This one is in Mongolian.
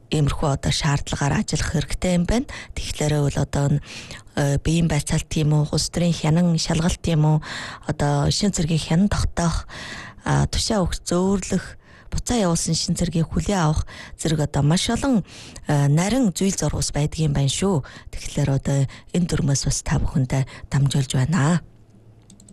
иймэрхүү одоо шаардлагаар ажиллах хэрэгтэй юм байна. Тэгэхээр бол одоо биеийн байцаалт тийм үү, улс төрийн хянан шалгалт тийм үү, одоо шин цэргийн хянан тогтоох, тушаа өгч зөөрлөх, буцаа явуулсан шин цэргийг хүлээн авах зэрэг одоо маш олон нарийн зүйл зурвас байдаг юм байна шүү. Тэгэхээр одоо энэ дүрмээс бас та бүхэндээ дамжуулж байна.